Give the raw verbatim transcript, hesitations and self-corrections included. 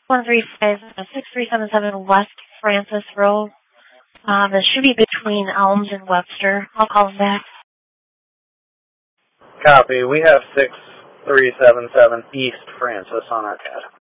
one three five six three seven seven West Francis Road. Um, it should be between Elms and Webster. I'll call them back. Copy. We have six three seven seven East Francis on our C A D.